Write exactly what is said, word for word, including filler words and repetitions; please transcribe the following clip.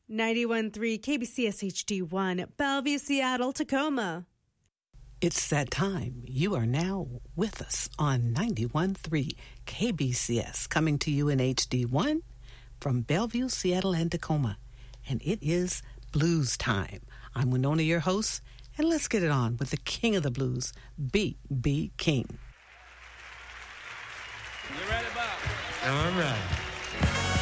ninety-one point three K B C S H D one, Bellevue, Seattle, Tacoma. It's that time. You are now with us on ninety-one point three K B C S, coming to you in H D one from Bellevue, Seattle, and Tacoma. And it is blues time. I'm Winona, your host, and let's get it on with the king of the blues, B B. King. You ready, Bob? All right.